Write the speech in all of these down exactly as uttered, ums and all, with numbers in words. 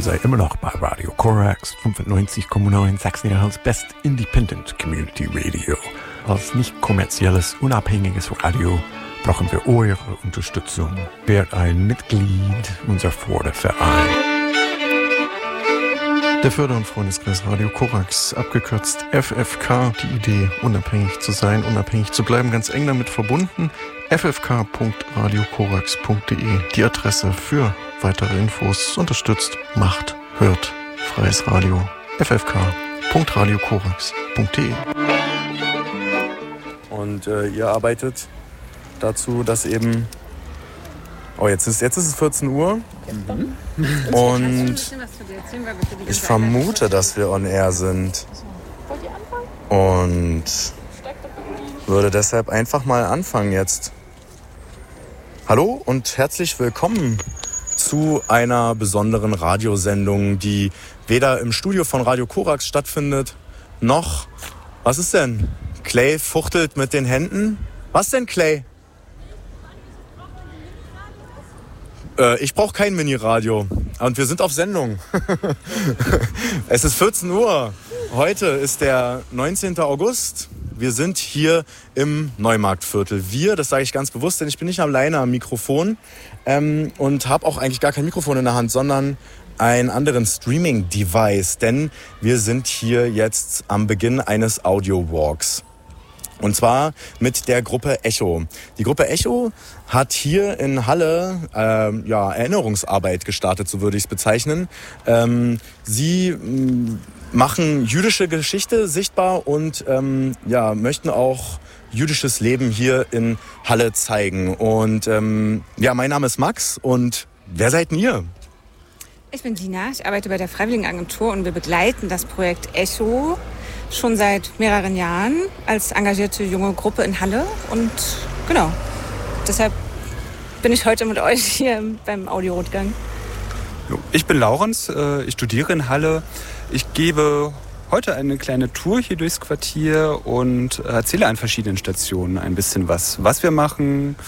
seid immer noch bei Radio Korax fünfundneunzig Komma neun, Sachsen-Anhalts Best Independent Community Radio. Als nicht kommerzielles, unabhängiges Radio brauchen wir eure Unterstützung. Werdet ein Mitglied unserer Förderverein. Der Förder- und Freundeskreis Radio Korax, abgekürzt F F K, die Idee, unabhängig zu sein, unabhängig zu bleiben, ganz eng damit verbunden. f f k punkt radio korax punkt d e, die Adresse für weitere Infos. Unterstützt, macht, hört, freies Radio. f f k punkt radio korax punkt d e. Und äh, ihr arbeitet dazu, dass eben... Oh, jetzt ist, jetzt ist es vierzehn Uhr. Mhm. Und ich vermute, dass wir on air sind. Und würde deshalb einfach mal anfangen jetzt. Hallo und herzlich willkommen zu einer besonderen Radiosendung, die weder im Studio von Radio Korax stattfindet, noch... Was ist denn? Clay fuchtelt mit den Händen. Was denn, Clay? Äh, ich brauche kein Mini-Radio. Und wir sind auf Sendung. Es ist vierzehn Uhr. Heute ist der neunzehnten August. Wir sind hier im Neumarktviertel. Wir, das sage ich ganz bewusst, denn ich bin nicht alleine am Mikrofon ähm, und habe auch eigentlich gar kein Mikrofon in der Hand, sondern einen anderen Streaming-Device. Denn wir sind hier jetzt am Beginn eines Audio-Walks. Und zwar mit der Gruppe Echo. Die Gruppe Echo hat hier in Halle äh, ja, Erinnerungsarbeit gestartet, so würde ich es bezeichnen. Ähm, sie m, machen jüdische Geschichte sichtbar und ähm, ja, möchten auch jüdisches Leben hier in Halle zeigen. Und ähm, ja, mein Name ist Max und wer seid denn ihr? Ich bin Dina, ich arbeite bei der Freiwilligenagentur und wir begleiten das Projekt Echo schon seit mehreren Jahren als engagierte junge Gruppe in Halle. Und genau, deshalb bin ich heute mit euch hier beim Audiorundgang. Ich bin Laurens, ich studiere in Halle. Ich gebe heute eine kleine Tour hier durchs Quartier und erzähle an verschiedenen Stationen ein bisschen was, was wir machen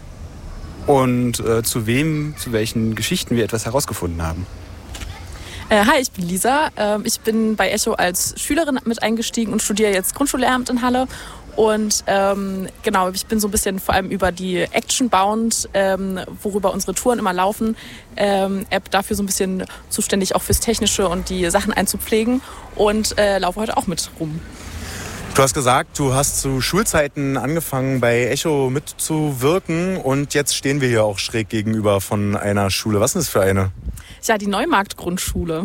und äh, zu wem, zu welchen Geschichten wir etwas herausgefunden haben. Äh, hi, ich bin Lisa. Ähm, ich bin bei Echo als Schülerin mit eingestiegen und studiere jetzt Grundschullehramt in Halle. Und ähm, genau, ich bin so ein bisschen vor allem über die Action-Bound, ähm, worüber unsere Touren immer laufen, ähm, App dafür so ein bisschen zuständig, auch fürs Technische und die Sachen einzupflegen und äh, laufe heute auch mit rum. Du hast gesagt, du hast zu Schulzeiten angefangen, bei Echo mitzuwirken und jetzt stehen wir hier auch schräg gegenüber von einer Schule. Was ist das für eine? Ja, die Neumarkt-Grundschule.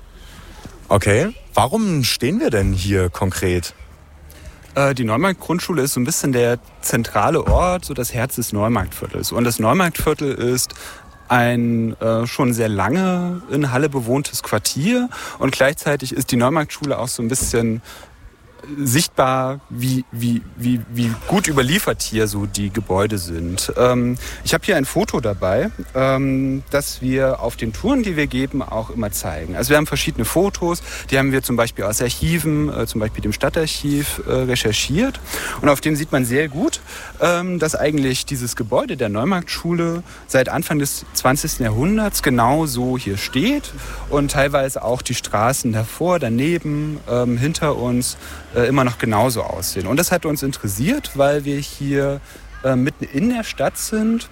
Okay. Warum stehen wir denn hier konkret? Äh, die Neumarkt-Grundschule ist so ein bisschen der zentrale Ort, so das Herz des Neumarktviertels. Und das Neumarktviertel ist ein äh, schon sehr lange in Halle bewohntes Quartier und gleichzeitig ist die Neumarktschule auch so ein bisschen sichtbar, wie, wie, wie, wie gut überliefert hier so die Gebäude sind. Ähm, ich habe hier ein Foto dabei, ähm, das wir auf den Touren, die wir geben, auch immer zeigen. Also wir haben verschiedene Fotos, die haben wir zum Beispiel aus Archiven, äh, zum Beispiel dem Stadtarchiv, äh, recherchiert. Und auf dem sieht man sehr gut, ähm, dass eigentlich dieses Gebäude der Neumarktschule seit Anfang des zwanzigsten Jahrhunderts genau so hier steht und teilweise auch die Straßen davor, daneben, ähm, hinter uns immer noch genauso aussehen. Und das hat uns interessiert, weil wir hier äh, mitten in der Stadt sind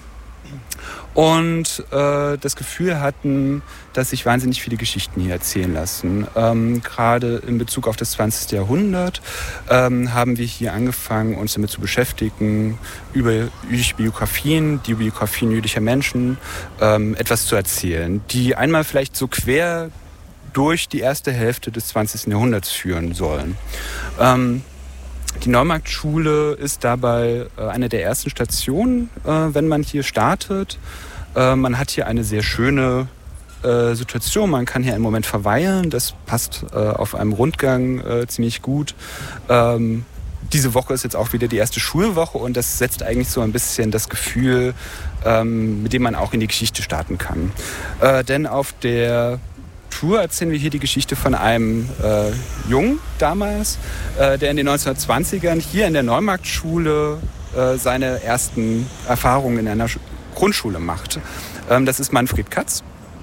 und äh, das Gefühl hatten, dass sich wahnsinnig viele Geschichten hier erzählen lassen. Ähm, gerade in Bezug auf das zwanzigste Jahrhundert ähm, haben wir hier angefangen, uns damit zu beschäftigen, über jüdische Biografien, die Biografien jüdischer Menschen, ähm, etwas zu erzählen, die einmal vielleicht so quer durch die erste Hälfte des zwanzigsten Jahrhunderts führen sollen. Ähm, die Neumarktschule ist dabei äh, eine der ersten Stationen, äh, wenn man hier startet. Äh, man hat hier eine sehr schöne äh, Situation, man kann hier einen Moment verweilen, das passt äh, auf einem Rundgang äh, ziemlich gut. Ähm, diese Woche ist jetzt auch wieder die erste Schulwoche und das setzt eigentlich so ein bisschen das Gefühl, ähm, mit dem man auch in die Geschichte starten kann. Äh, denn auf der Tour erzählen wir hier die Geschichte von einem äh, Jungen damals, äh, der in den neunzehnhundertzwanzigern hier in der Neumarktschule äh, seine ersten Erfahrungen in einer Sch- Grundschule macht. Ähm, das ist Manfred Katz.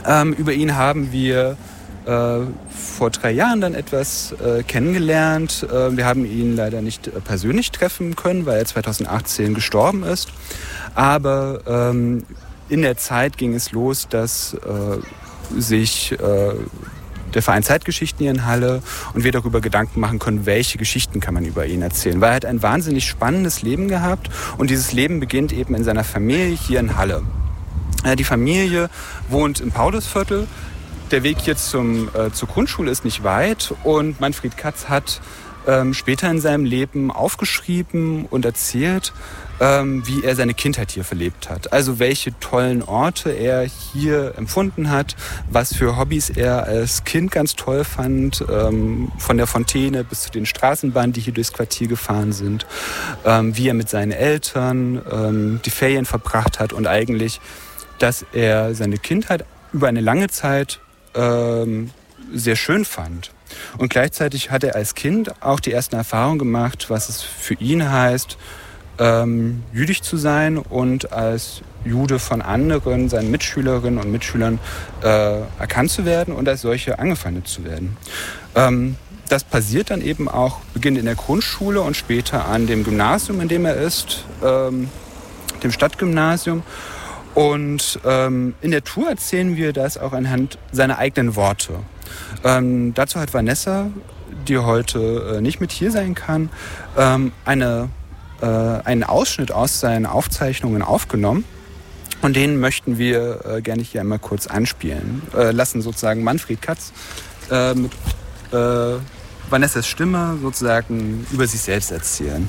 Ähm, über ihn haben wir äh, vor drei Jahren dann etwas äh, kennengelernt. Äh, wir haben ihn leider nicht äh, persönlich treffen können, weil er zweitausendachtzehn gestorben ist. Aber ähm, in der Zeit ging es los, dass äh, sich äh, der Verein Zeitgeschichten hier in Halle und wir darüber Gedanken machen können, welche Geschichten kann man über ihn erzählen. Weil er hat ein wahnsinnig spannendes Leben gehabt und dieses Leben beginnt eben in seiner Familie hier in Halle. Äh, die Familie wohnt im Paulusviertel. Der Weg jetzt zum, äh, zur Grundschule ist nicht weit und Manfred Katz hat ähm, später in seinem Leben aufgeschrieben und erzählt, ähm, wie er seine Kindheit hier verlebt hat. Also welche tollen Orte er hier empfunden hat, was für Hobbys er als Kind ganz toll fand, ähm, von der Fontäne bis zu den Straßenbahnen, die hier durchs Quartier gefahren sind, ähm, wie er mit seinen Eltern ähm, die Ferien verbracht hat und eigentlich, dass er seine Kindheit über eine lange Zeit ähm, sehr schön fand. Und gleichzeitig hat er als Kind auch die ersten Erfahrungen gemacht, was es für ihn heißt, ähm, jüdisch zu sein und als Jude von anderen, seinen Mitschülerinnen und Mitschülern äh, erkannt zu werden und als solche angefeindet zu werden. Ähm, das passiert dann eben auch, beginnt in der Grundschule und später an dem Gymnasium, in dem er ist, ähm, dem Stadtgymnasium. Und ähm, in der Tour erzählen wir das auch anhand seiner eigenen Worte. Ähm, dazu hat Vanessa, die heute äh, nicht mit hier sein kann, ähm, eine, äh, einen Ausschnitt aus seinen Aufzeichnungen aufgenommen. Und den möchten wir äh, gerne hier einmal kurz anspielen. Äh, lassen sozusagen Manfred Katz äh, mit äh, Vanessas Stimme sozusagen über sich selbst erzählen.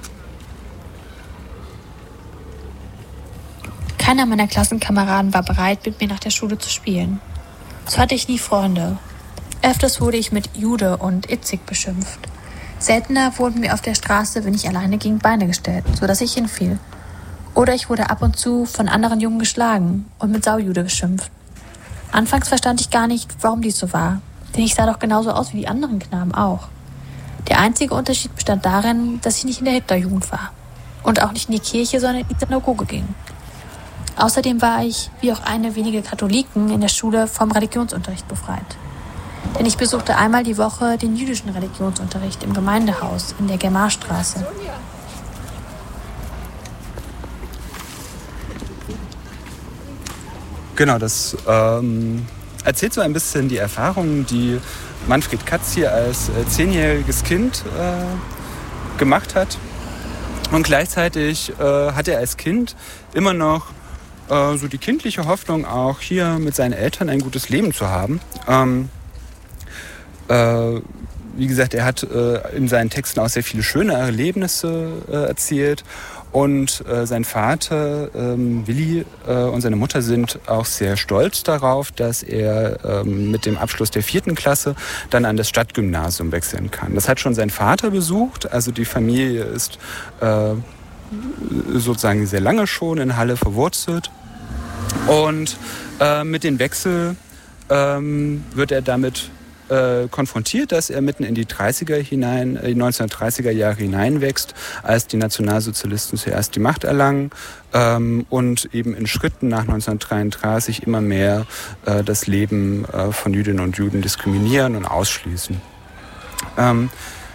Keiner meiner Klassenkameraden war bereit, mit mir nach der Schule zu spielen. So hatte ich nie Freunde. Öfters wurde ich mit Jude und Itzig beschimpft. Seltener wurden mir auf der Straße, wenn ich alleine ging, Beine gestellt, sodass ich hinfiel. Oder ich wurde ab und zu von anderen Jungen geschlagen und mit Saujude geschimpft. Anfangs verstand ich gar nicht, warum dies so war, denn ich sah doch genauso aus wie die anderen Knaben auch. Der einzige Unterschied bestand darin, dass ich nicht in der Hitlerjugend war und auch nicht in die Kirche, sondern in die Synagoge ging. Außerdem war ich, wie auch eine wenige Katholiken, in der Schule vom Religionsunterricht befreit. Denn ich besuchte einmal die Woche den jüdischen Religionsunterricht im Gemeindehaus in der Germarstraße. Genau, das ähm, erzählt so ein bisschen die Erfahrungen, die Manfred Katz hier als äh, zehnjähriges Kind äh, gemacht hat. Und gleichzeitig äh, hat er als Kind immer noch äh, so die kindliche Hoffnung, auch hier mit seinen Eltern ein gutes Leben zu haben. Ähm, äh, wie gesagt, er hat äh, in seinen Texten auch sehr viele schöne Erlebnisse äh, erzählt. Und äh, sein Vater, ähm, Willi, äh, und seine Mutter sind auch sehr stolz darauf, dass er ähm, mit dem Abschluss der vierten Klasse dann an das Stadtgymnasium wechseln kann. Das hat schon sein Vater besucht, also die Familie ist äh, sozusagen sehr lange schon in Halle verwurzelt. Und äh, mit dem Wechsel ähm, wird er damit Äh, konfrontiert, dass er mitten in die dreißiger hinein, äh, die neunzehnhundertdreißiger Jahre hineinwächst, als die Nationalsozialisten zuerst die Macht erlangen ähm, und eben in Schritten nach neunzehnhundertdreiunddreißig immer mehr äh, das Leben äh, von Jüdinnen und Juden diskriminieren und ausschließen. Ähm,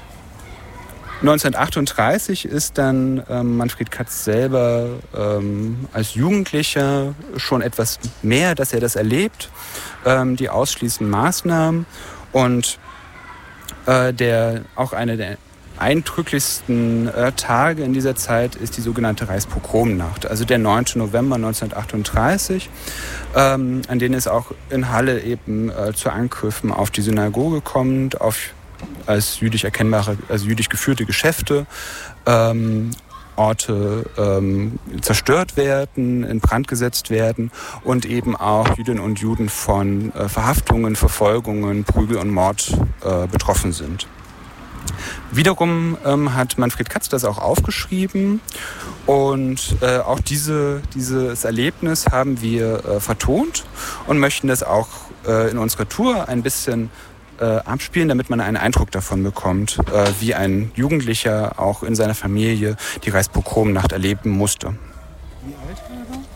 neunzehnhundertachtunddreißig ist dann ähm, Manfred Katz selber ähm, als Jugendlicher schon etwas mehr, dass er das erlebt, ähm, die ausschließenden Maßnahmen. Und äh, der, auch eine der eindrücklichsten äh, Tage in dieser Zeit ist die sogenannte Reichspogromnacht, also der neunten November neunzehnhundertachtunddreißig, ähm, an denen es auch in Halle eben äh, zu Angriffen auf die Synagoge kommt, auf als jüdisch erkennbare, also jüdisch geführte Geschäfte, ähm, Orte ähm, zerstört werden, in Brand gesetzt werden und eben auch Jüdinnen und Juden von äh, Verhaftungen, Verfolgungen, Prügel und Mord äh, betroffen sind. Wiederum ähm, hat Manfred Katz das auch aufgeschrieben und äh, auch diese, dieses Erlebnis haben wir äh, vertont und möchten das auch äh, in unserer Tour ein bisschen Äh, abspielen, damit man einen Eindruck davon bekommt, äh, wie ein Jugendlicher auch in seiner Familie die Reichspogromnacht erleben musste. Wie alt war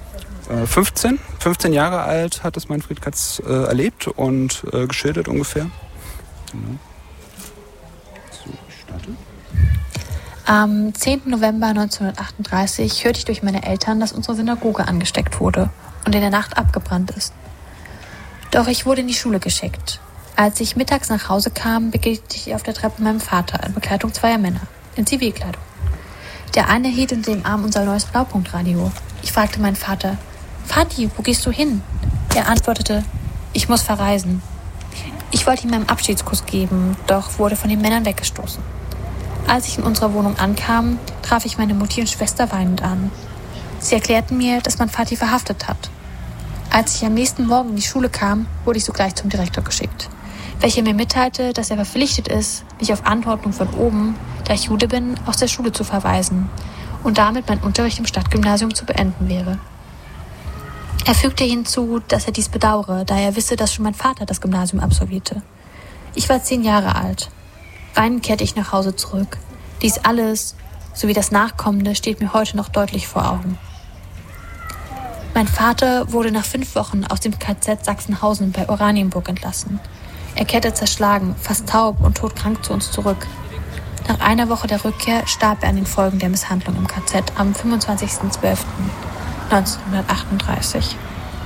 äh, fünfzehn, fünfzehn Jahre alt hat das Manfred Katz äh, erlebt und äh, geschildert ungefähr. Genau. So, ich starte. Am zehnten November neunzehnhundertachtunddreißig hörte ich durch meine Eltern, dass unsere Synagoge angesteckt wurde und in der Nacht abgebrannt ist. Doch ich wurde in die Schule geschickt. Als ich mittags nach Hause kam, begegnete ich auf der Treppe meinem Vater in Begleitung zweier Männer in Zivilkleidung. Der eine hielt in dem Arm unser neues Blaupunktradio. Ich fragte meinen Vater: Vati, wo gehst du hin? Er antwortete: Ich muss verreisen. Ich wollte ihm einen Abschiedskuss geben, doch wurde von den Männern weggestoßen. Als ich in unserer Wohnung ankam, traf ich meine Mutti und Schwester weinend an. Sie erklärten mir, dass man Vati verhaftet hat. Als ich am nächsten Morgen in die Schule kam, wurde ich sogleich zum Direktor geschickt, welcher mir mitteilte, dass er verpflichtet ist, mich auf Anordnung von oben, da ich Jude bin, aus der Schule zu verweisen und damit mein Unterricht im Stadtgymnasium zu beenden wäre. Er fügte hinzu, dass er dies bedauere, da er wisse, dass schon mein Vater das Gymnasium absolvierte. Ich war zehn Jahre alt. Weinend kehrte ich nach Hause zurück. Dies alles, sowie das Nachkommende, steht mir heute noch deutlich vor Augen. Mein Vater wurde nach fünf Wochen aus dem K Z Sachsenhausen bei Oranienburg entlassen. Er kehrte zerschlagen, fast taub und todkrank zu uns zurück. Nach einer Woche der Rückkehr starb er an den Folgen der Misshandlung im K Z am fünfundzwanzigsten zwölften neunzehnhundertachtunddreißig.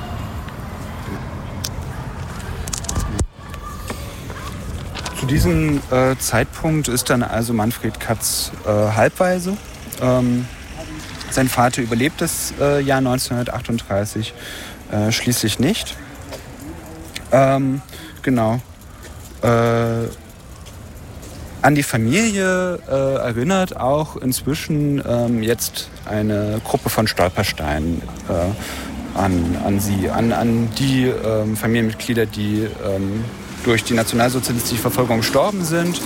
Zu diesem äh, Zeitpunkt ist dann also Manfred Katz äh, halbwaise. Ähm, sein Vater überlebt das äh, Jahr neunzehnhundertachtunddreißig äh, schließlich nicht. Ähm, genau. Äh, an die Familie äh, erinnert auch inzwischen ähm, jetzt eine Gruppe von Stolpersteinen äh, an, an sie, an, an die ähm, Familienmitglieder, die ähm, durch die nationalsozialistische Verfolgung gestorben sind.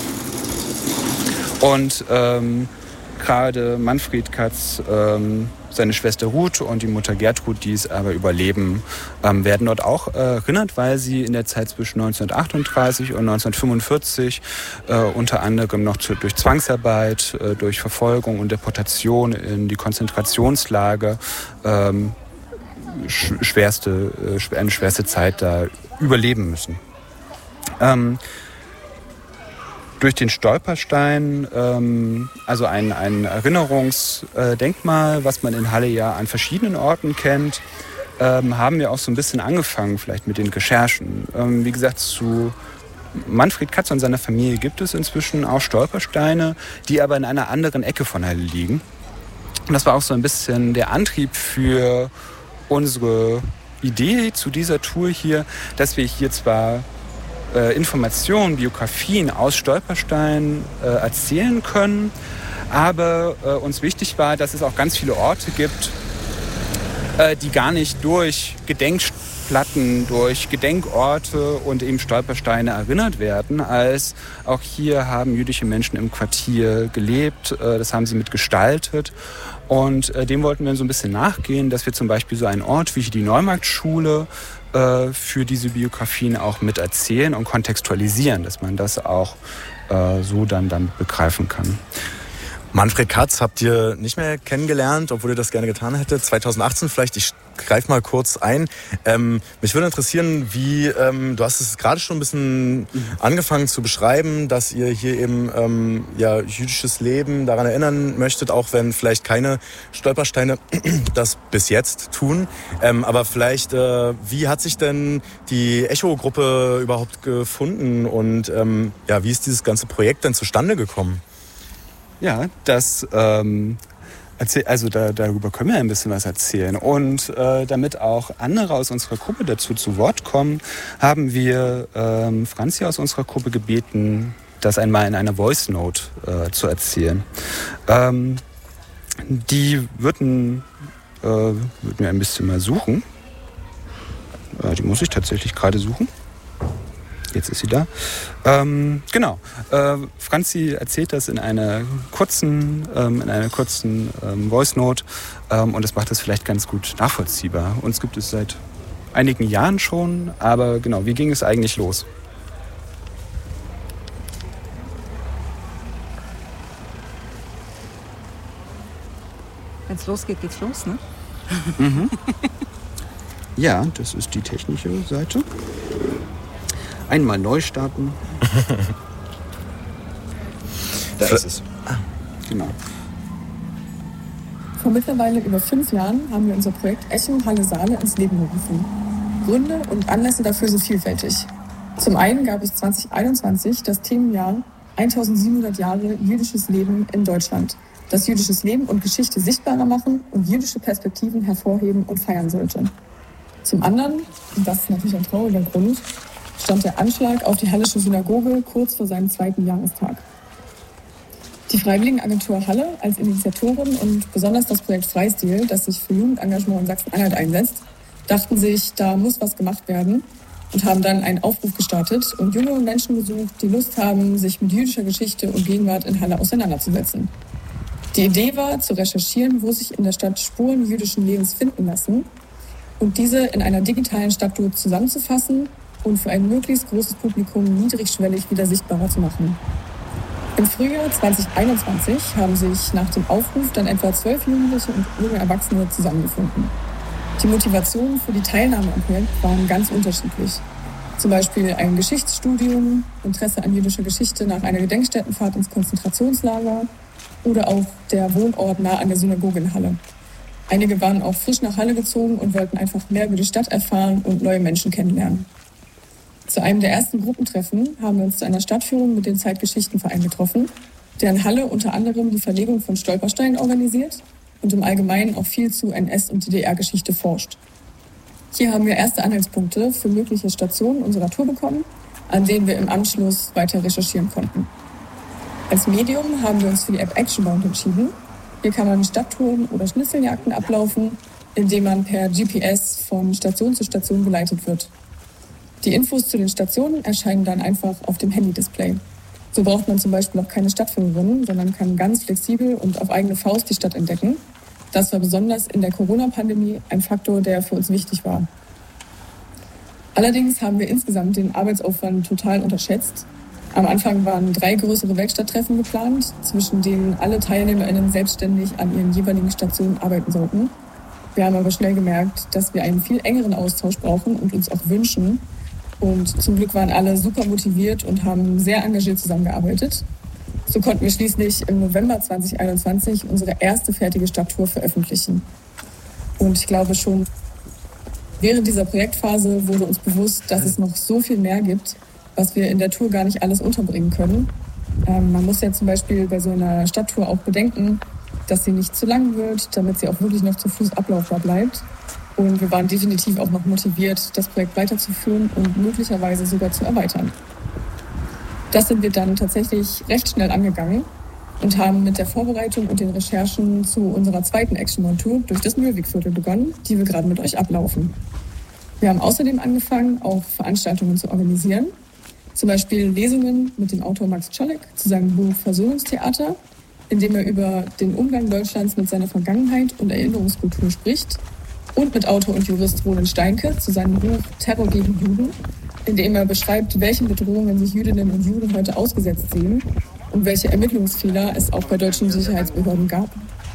Und ähm, gerade Manfred Katz, ähm, seine Schwester Ruth und die Mutter Gertrud, die es aber überleben, ähm, werden dort auch äh, erinnert, weil sie in der Zeit zwischen neunzehnhundertachtunddreißig und neunzehnhundertfünfundvierzig äh, unter anderem noch zu, durch Zwangsarbeit, äh, durch Verfolgung und Deportation in die Konzentrationslager ähm, sch- schwerste, äh, eine schwerste Zeit da überleben müssen. Ähm, durch den Stolperstein, ähm, also ein, ein Erinnerungsdenkmal, was man in Halle ja an verschiedenen Orten kennt, ähm, haben wir auch so ein bisschen angefangen, vielleicht mit den Recherchen. Ähm, wie gesagt, zu Manfred Katz und seiner Familie gibt es inzwischen auch Stolpersteine, die aber in einer anderen Ecke von Halle liegen. Und das war auch so ein bisschen der Antrieb für unsere Idee zu dieser Tour hier, dass wir hier zwar Äh, Informationen, Biografien aus Stolperstein äh, erzählen können. Aber äh, uns wichtig war, dass es auch ganz viele Orte gibt, äh, die gar nicht durch Gedenkplatten, durch Gedenkorte und eben Stolpersteine erinnert werden, als auch hier haben jüdische Menschen im Quartier gelebt, äh, das haben sie mitgestaltet. Und äh, dem wollten wir so ein bisschen nachgehen, dass wir zum Beispiel so einen Ort wie die Neumarktschule äh, für diese Biografien auch mit erzählen und kontextualisieren, dass man das auch äh, so dann damit begreifen kann. Manfred Katz habt ihr nicht mehr kennengelernt, obwohl ihr das gerne getan hättet. zweitausendachtzehn vielleicht, ich greife mal kurz ein. Ähm, mich würde interessieren, wie, ähm, du hast es gerade schon ein bisschen angefangen zu beschreiben, dass ihr hier eben ähm, ja, jüdisches Leben daran erinnern möchtet, auch wenn vielleicht keine Stolpersteine das bis jetzt tun. Ähm, aber vielleicht, äh, wie hat sich denn die Echo-Gruppe überhaupt gefunden und ähm, ja, wie ist dieses ganze Projekt denn zustande gekommen? Ja, das, ähm, erzähl, also da, darüber können wir ein bisschen was erzählen. Und äh, damit auch andere aus unserer Gruppe dazu zu Wort kommen, haben wir ähm, Franzi aus unserer Gruppe gebeten, das einmal in einer Voice Note äh, zu erzählen. Ähm, die würden, äh, würden wir ein bisschen mal suchen. Äh, die muss ich tatsächlich gerade suchen. Jetzt ist sie da. Ähm, genau. Äh, Franzi erzählt das in einer kurzen, ähm, in einer kurzen ähm, Voice Note ähm, und das macht das vielleicht ganz gut nachvollziehbar. Uns gibt es seit einigen Jahren schon, aber genau, wie ging es eigentlich los? Wenn es losgeht, geht's los, ne? Mhm. Ja, das ist die technische Seite. Einmal neu starten. Da ist es. Genau. Vor mittlerweile über fünf Jahren haben wir unser Projekt Echo Halle Saale ins Leben gerufen. Gründe und Anlässe dafür sind vielfältig. Zum einen gab es zwanzig einundzwanzig das Themenjahr eintausendsiebenhundert Jahre jüdisches Leben in Deutschland, das jüdisches Leben und Geschichte sichtbarer machen und jüdische Perspektiven hervorheben und feiern sollte. Zum anderen, und das ist natürlich ein trauriger Grund, stand der Anschlag auf die Hallische Synagoge kurz vor seinem zweiten Jahrestag. Die Freiwilligenagentur Halle als Initiatorin und besonders das Projekt Freistil, das sich für Jugendengagement in Sachsen-Anhalt einsetzt, dachten sich, da muss was gemacht werden und haben dann einen Aufruf gestartet und junge Menschen gesucht, die Lust haben, sich mit jüdischer Geschichte und Gegenwart in Halle auseinanderzusetzen. Die Idee war, zu recherchieren, wo sich in der Stadt Spuren jüdischen Lebens finden lassen und diese in einer digitalen Stadttour zusammenzufassen und für ein möglichst großes Publikum niedrigschwellig wieder sichtbarer zu machen. Im Frühjahr zwanzig einundzwanzig haben sich nach dem Aufruf dann etwa zwölf Jugendliche und junge Erwachsene zusammengefunden. Die Motivationen für die Teilnahme am Projekt waren ganz unterschiedlich. Zum Beispiel ein Geschichtsstudium, Interesse an jüdischer Geschichte nach einer Gedenkstättenfahrt ins Konzentrationslager oder auch der Wohnort nah an der Synagoge in Halle. Einige waren auch frisch nach Halle gezogen und wollten einfach mehr über die Stadt erfahren und neue Menschen kennenlernen. Zu einem der ersten Gruppentreffen haben wir uns zu einer Stadtführung mit dem Zeitgeschichtenverein getroffen, der in Halle unter anderem die Verlegung von Stolpersteinen organisiert und im Allgemeinen auch viel zu N S- und D D R-Geschichte forscht. Hier haben wir erste Anhaltspunkte für mögliche Stationen unserer Tour bekommen, an denen wir im Anschluss weiter recherchieren konnten. Als Medium haben wir uns für die App Actionbound entschieden. Hier kann man Stadttouren oder Schnitzeljagden ablaufen, indem man per G P S von Station zu Station geleitet wird. Die Infos zu den Stationen erscheinen dann einfach auf dem Handy-Display. So braucht man zum Beispiel auch keine Stadtführerin, sondern kann ganz flexibel und auf eigene Faust die Stadt entdecken. Das war besonders in der Corona-Pandemie ein Faktor, der für uns wichtig war. Allerdings haben wir insgesamt den Arbeitsaufwand total unterschätzt. Am Anfang waren drei größere Werkstatttreffen geplant, zwischen denen alle TeilnehmerInnen selbstständig an ihren jeweiligen Stationen arbeiten sollten. Wir haben aber schnell gemerkt, dass wir einen viel engeren Austausch brauchen und uns auch wünschen. Und zum Glück waren alle super motiviert und haben sehr engagiert zusammengearbeitet. So konnten wir schließlich im November zwanzig einundzwanzig unsere erste fertige Stadttour veröffentlichen. Und ich glaube schon, während dieser Projektphase wurde uns bewusst, dass es noch so viel mehr gibt, was wir in der Tour gar nicht alles unterbringen können. Ähm, man muss ja zum Beispiel bei so einer Stadttour auch bedenken, dass sie nicht zu lang wird, damit sie auch wirklich noch zu Fuß ablauffbar bleibt. Und wir waren definitiv auch noch motiviert, das Projekt weiterzuführen und möglicherweise sogar zu erweitern. Das sind wir dann tatsächlich recht schnell angegangen und haben mit der Vorbereitung und den Recherchen zu unserer zweiten Action-Tour durch das Mühlwegviertel begonnen, die wir gerade mit euch ablaufen. Wir haben außerdem angefangen, auch Veranstaltungen zu organisieren. Zum Beispiel Lesungen mit dem Autor Max Czolek zu seinem Buch Versöhnungstheater, in dem er über den Umgang Deutschlands mit seiner Vergangenheit und Erinnerungskultur spricht. Und mit Autor und Jurist Roland Steinke zu seinem Buch Terror gegen Juden, in dem er beschreibt, welchen Bedrohungen sich Jüdinnen und Juden heute ausgesetzt sehen und welche Ermittlungsfehler es auch bei deutschen Sicherheitsbehörden gab.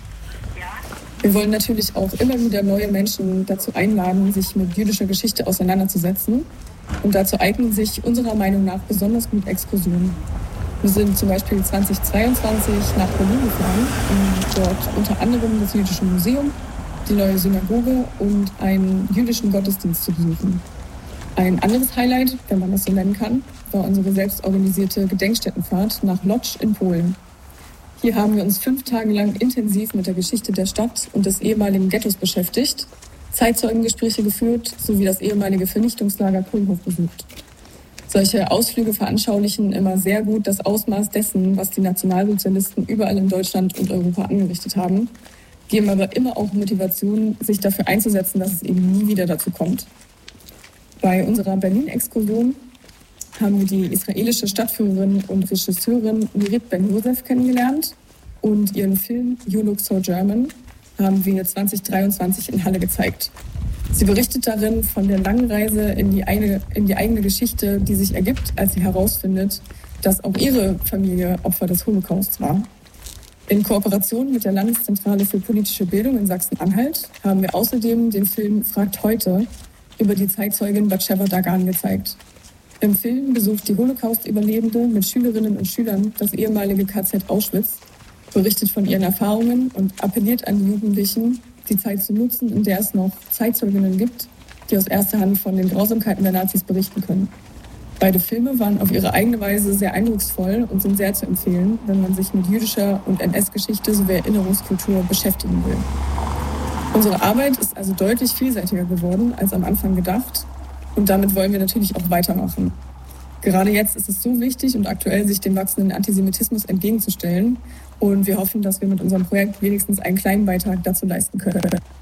Wir wollen natürlich auch immer wieder neue Menschen dazu einladen, sich mit jüdischer Geschichte auseinanderzusetzen. Und dazu eignen sich unserer Meinung nach besonders gut Exkursionen. Wir sind zum Beispiel zwanzig zweiundzwanzig nach Berlin gefahren, um dort unter anderem das Jüdische Museum, die neue Synagoge und einen jüdischen Gottesdienst zu besuchen. Ein anderes Highlight, wenn man das so nennen kann, war unsere selbstorganisierte Gedenkstättenfahrt nach Lodz in Polen. Hier haben wir uns fünf Tage lang intensiv mit der Geschichte der Stadt und des ehemaligen Ghettos beschäftigt, Zeitzeugengespräche geführt sowie das ehemalige Vernichtungslager Kulmhof besucht. Solche Ausflüge veranschaulichen immer sehr gut das Ausmaß dessen, was die Nationalsozialisten überall in Deutschland und Europa angerichtet haben, geben aber immer auch Motivation, sich dafür einzusetzen, dass es eben nie wieder dazu kommt. Bei unserer Berlin-Exkursion haben wir die israelische Stadtführerin und Regisseurin Mirit Ben-Josef kennengelernt und ihren Film You Look So German haben wir zwanzig dreiundzwanzig in Halle gezeigt. Sie berichtet darin von der langen Reise in die, eine, in die eigene Geschichte, die sich ergibt, als sie herausfindet, dass auch ihre Familie Opfer des Holocausts war. In Kooperation mit der Landeszentrale für politische Bildung in Sachsen-Anhalt haben wir außerdem den Film Fragt heute über die Zeitzeugin Batsheva Dagan gezeigt. Im Film besucht die Holocaust-Überlebende mit Schülerinnen und Schülern das ehemalige K Z Auschwitz, berichtet von ihren Erfahrungen und appelliert an die Jugendlichen, die Zeit zu nutzen, in der es noch Zeitzeuginnen gibt, die aus erster Hand von den Grausamkeiten der Nazis berichten können. Beide Filme waren auf ihre eigene Weise sehr eindrucksvoll und sind sehr zu empfehlen, wenn man sich mit jüdischer und N S-Geschichte sowie Erinnerungskultur beschäftigen will. Unsere Arbeit ist also deutlich vielseitiger geworden als am Anfang gedacht und damit wollen wir natürlich auch weitermachen. Gerade jetzt ist es so wichtig und aktuell, sich dem wachsenden Antisemitismus entgegenzustellen und wir hoffen, dass wir mit unserem Projekt wenigstens einen kleinen Beitrag dazu leisten können.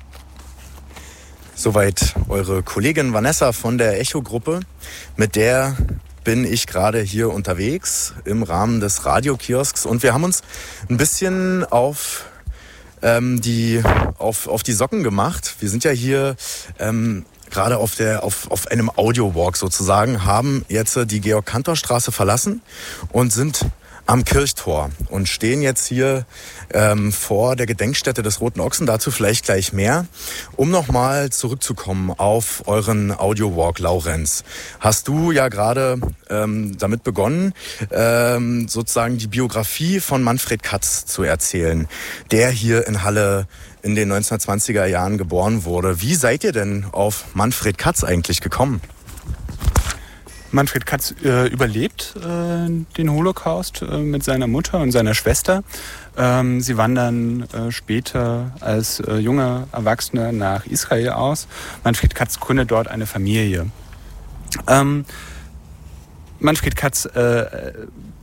Soweit eure Kollegin Vanessa von der Echo-Gruppe. Mit der bin ich gerade hier unterwegs im Rahmen des Radiokiosks und wir haben uns ein bisschen auf ähm, die auf auf die Socken gemacht. Wir sind ja hier ähm, gerade auf der auf auf einem Audio-Walk sozusagen, haben jetzt die Georg-Cantor-Straße verlassen und sind am Kirchtor und stehen jetzt hier ähm, vor der Gedenkstätte des Roten Ochsen. Dazu vielleicht gleich mehr. Um nochmal zurückzukommen auf euren Audio-Walk, Laurenz. Hast du ja gerade ähm, damit begonnen, ähm, sozusagen die Biografie von Manfred Katz zu erzählen, der hier in Halle in den neunzehnhundertzwanziger Jahren geboren wurde. Wie seid ihr denn auf Manfred Katz eigentlich gekommen? Manfred Katz äh, überlebt äh, den Holocaust äh, mit seiner Mutter und seiner Schwester. Ähm, sie wandern äh, später als äh, junger Erwachsener nach Israel aus. Manfred Katz gründet dort eine Familie. Ähm, Manfred Katz äh,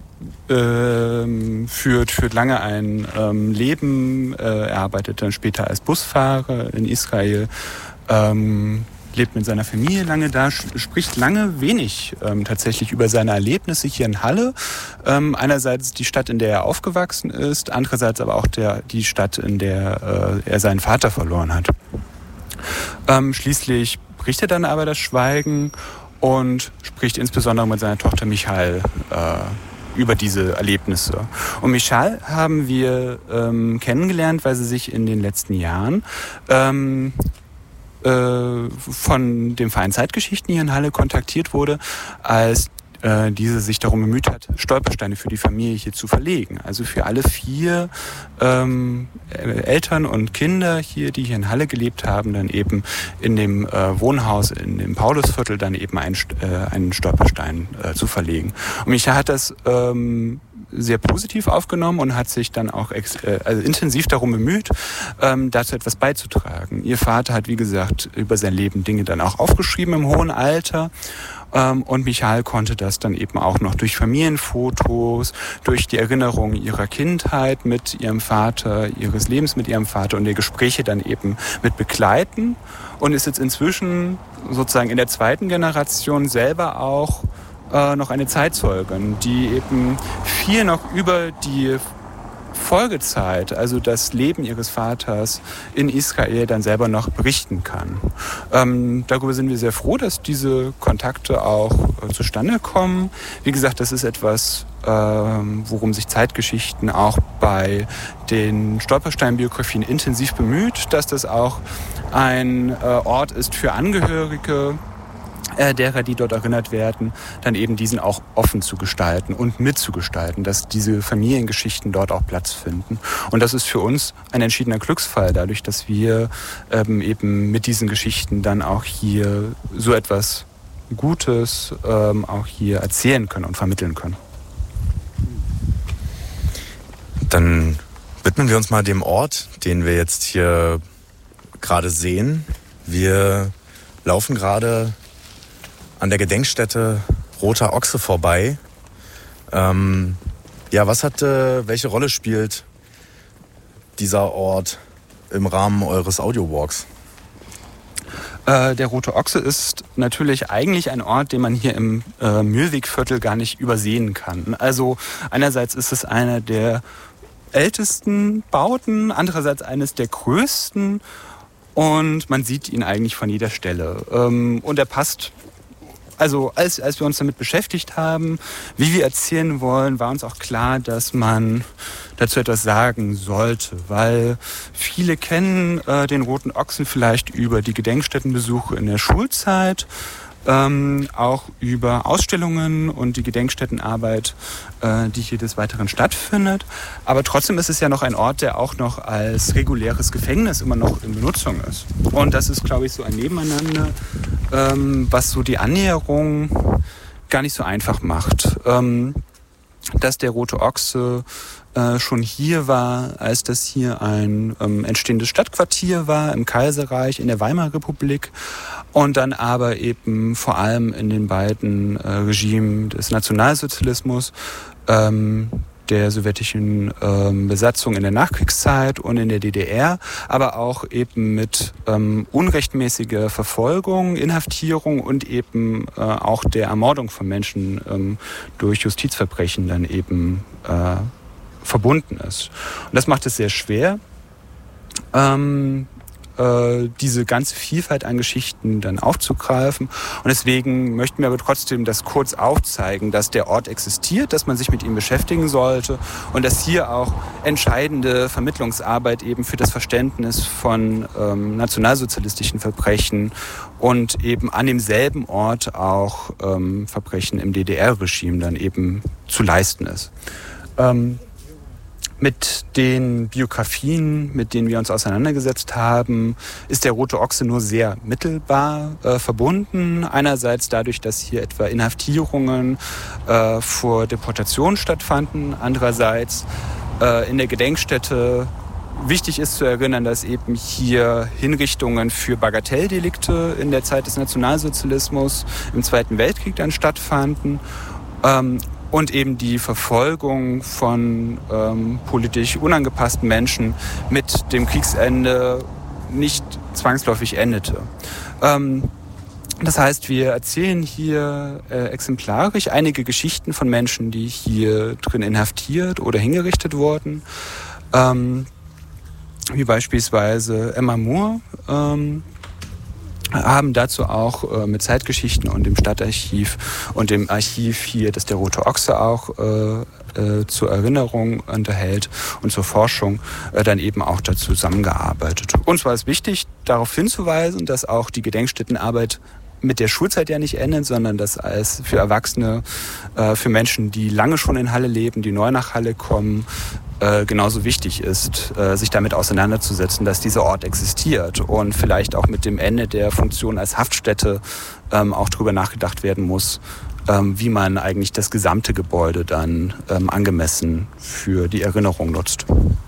äh, führt, führt lange ein ähm, Leben. Äh, er arbeitet dann später als Busfahrer in Israel. Ähm, lebt mit seiner Familie lange da, spricht lange wenig ähm, tatsächlich über seine Erlebnisse hier in Halle. Ähm, einerseits die Stadt, in der er aufgewachsen ist, andererseits aber auch der, die Stadt, in der äh, er seinen Vater verloren hat. Ähm, schließlich bricht er dann aber das Schweigen und spricht insbesondere mit seiner Tochter Michal äh, über diese Erlebnisse. Und Michal haben wir ähm, kennengelernt, weil sie sich in den letzten Jahren ähm, von dem Verein Zeitgeschichten hier in Halle kontaktiert wurde, als äh, diese sich darum bemüht hat, Stolpersteine für die Familie hier zu verlegen. Also für alle vier ähm, Eltern und Kinder hier, die hier in Halle gelebt haben, dann eben in dem äh, Wohnhaus in dem Paulusviertel dann eben einen, äh, einen Stolperstein äh, zu verlegen. Und Micha hat das ähm, sehr positiv aufgenommen und hat sich dann auch ex- äh, also intensiv darum bemüht, ähm, dazu etwas beizutragen. Ihr Vater hat, wie gesagt, über sein Leben Dinge dann auch aufgeschrieben im hohen Alter. Ähm, und Michal konnte das dann eben auch noch durch Familienfotos, durch die Erinnerung ihrer Kindheit mit ihrem Vater, ihres Lebens mit ihrem Vater und der Gespräche dann eben mit begleiten und ist jetzt inzwischen sozusagen in der zweiten Generation selber auch noch eine Zeitzeugin, die eben viel noch über die Folgezeit, also das Leben ihres Vaters in Israel dann selber noch berichten kann. Ähm, darüber sind wir sehr froh, dass diese Kontakte auch äh, zustande kommen. Wie gesagt, das ist etwas, ähm, worum sich Zeitgeschichten auch bei den Stolperstein-Biografien intensiv bemüht, dass das auch ein äh, Ort ist für Angehörige derer, die dort erinnert werden, dann eben diesen auch offen zu gestalten und mitzugestalten, dass diese Familiengeschichten dort auch Platz finden. Und das ist für uns ein entschiedener Glücksfall, dadurch, dass wir ähm, eben mit diesen Geschichten dann auch hier so etwas Gutes ähm, auch hier erzählen können und vermitteln können. Dann widmen wir uns mal dem Ort, den wir jetzt hier gerade sehen. Wir laufen gerade an der Gedenkstätte Roter Ochse vorbei. Ähm, ja, was hat, äh, welche Rolle spielt dieser Ort im Rahmen eures Audio-Walks? Äh, der Rote Ochse ist natürlich eigentlich ein Ort, den man hier im äh, Mühlwegviertel gar nicht übersehen kann. Also einerseits ist es einer der ältesten Bauten, andererseits eines der größten und man sieht ihn eigentlich von jeder Stelle. Ähm, und er passt also als, als wir uns damit beschäftigt haben, wie wir erzählen wollen, war uns auch klar, dass man dazu etwas sagen sollte, weil viele kennen äh, den Roten Ochsen vielleicht über die Gedenkstättenbesuche in der Schulzeit, ähm, auch über Ausstellungen und die Gedenkstättenarbeit, äh, die hier des Weiteren stattfindet. Aber trotzdem ist es ja noch ein Ort, der auch noch als reguläres Gefängnis immer noch in Benutzung ist. Und das ist, glaube ich, so ein Nebeneinander, ähm, was so die Annäherung gar nicht so einfach macht. Ähm, dass der Rote Ochse äh, schon hier war, als das hier ein ähm, entstehendes Stadtquartier war im Kaiserreich, in der Weimarer Republik und dann aber eben vor allem in den beiden äh, Regimen des Nationalsozialismus, ähm, der sowjetischen ähm, Besatzung in der Nachkriegszeit und in der D D R, aber auch eben mit ähm, unrechtmäßiger Verfolgung, Inhaftierung und eben äh, auch der Ermordung von Menschen ähm, durch Justizverbrechen dann eben äh, verbunden ist. Und das macht es sehr schwer, ähm, diese ganze Vielfalt an Geschichten dann aufzugreifen. Und deswegen möchten wir aber trotzdem das kurz aufzeigen, dass der Ort existiert, dass man sich mit ihm beschäftigen sollte und dass hier auch entscheidende Vermittlungsarbeit eben für das Verständnis von ähm, nationalsozialistischen Verbrechen und eben an demselben Ort auch ähm, Verbrechen im D D R-Regime dann eben zu leisten ist. Ähm, Mit den Biografien, mit denen wir uns auseinandergesetzt haben, ist der Rote Ochse nur sehr mittelbar äh, verbunden. Einerseits dadurch, dass hier etwa Inhaftierungen äh, vor Deportation stattfanden. Andererseits äh, in der Gedenkstätte wichtig ist zu erinnern, dass eben hier Hinrichtungen für Bagatelldelikte in der Zeit des Nationalsozialismus im Zweiten Weltkrieg dann stattfanden. Ähm, Und eben die Verfolgung von ähm, politisch unangepassten Menschen mit dem Kriegsende nicht zwangsläufig endete. Ähm, das heißt, wir erzählen hier äh, exemplarisch einige Geschichten von Menschen, die hier drin inhaftiert oder hingerichtet wurden. Ähm, wie beispielsweise Emma Moore. Ähm, haben dazu auch äh, mit Zeitgeschichten und dem Stadtarchiv und dem Archiv hier, das der Rote Ochse auch äh, äh, zur Erinnerung unterhält und zur Forschung, äh, dann eben auch dazu zusammengearbeitet. Uns war es wichtig, darauf hinzuweisen, dass auch die Gedenkstättenarbeit mit der Schulzeit ja nicht endet, sondern dass es für Erwachsene, äh, für Menschen, die lange schon in Halle leben, die neu nach Halle kommen, äh, genauso wichtig ist, äh, sich damit auseinanderzusetzen, dass dieser Ort existiert und vielleicht auch mit dem Ende der Funktion als Haftstätte ähm, auch darüber nachgedacht werden muss, ähm, wie man eigentlich das gesamte Gebäude dann ähm, angemessen für die Erinnerung nutzt.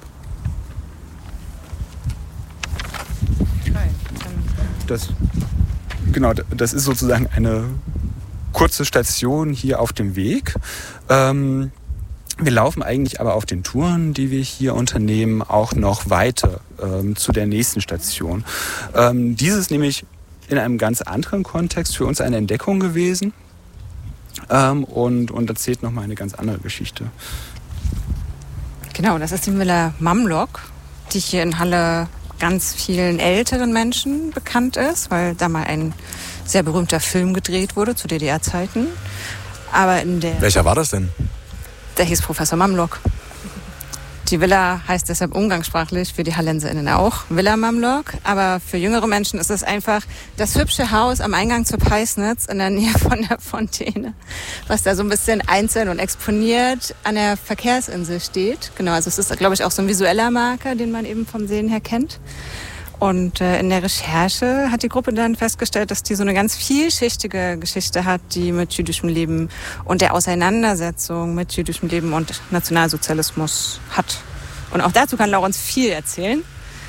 Das Genau, das ist sozusagen eine kurze Station hier auf dem Weg. Ähm, wir laufen eigentlich aber auf den Touren, die wir hier unternehmen, auch noch weiter ähm, zu der nächsten Station. Ähm, dies ist nämlich in einem ganz anderen Kontext für uns eine Entdeckung gewesen ähm, und, und erzählt nochmal eine ganz andere Geschichte. Genau, das ist die Villa Mamlok, die hier in Halle ganz vielen älteren Menschen bekannt ist, weil da mal ein sehr berühmter Film gedreht wurde zu D D R-Zeiten. Aber in der Welcher war das denn? Der hieß Professor Mamlok. Die Villa heißt deshalb umgangssprachlich für die HallenserInnen auch Villa Mamlok. Aber für jüngere Menschen ist es einfach das hübsche Haus am Eingang zur Peisnitz in der Nähe von der Fontäne, was da so ein bisschen einzeln und exponiert an der Verkehrsinsel steht. Genau, also es ist, glaube ich, auch so ein visueller Marker, den man eben vom Sehen her kennt. Und äh, in der Recherche hat die Gruppe dann festgestellt, dass die so eine ganz vielschichtige Geschichte hat, die mit jüdischem Leben und der Auseinandersetzung mit jüdischem Leben und Nationalsozialismus hat. Und auch dazu kann Laurens viel erzählen.